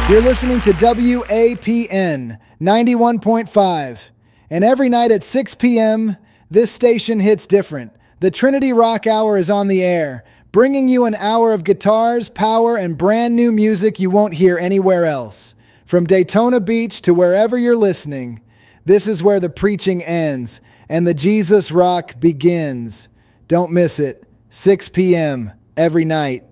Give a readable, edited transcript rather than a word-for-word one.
You're listening to WAPN 91.5. And every night at 6 p.m., this station hits different. The Trinity Rock Hour is on the air, bringing you an hour of guitars, power, and brand new music you won't hear anywhere else. From Daytona Beach to wherever you're listening, this is where the preaching ends and the Jesus Rock begins. Don't miss it. 6 p.m. every night.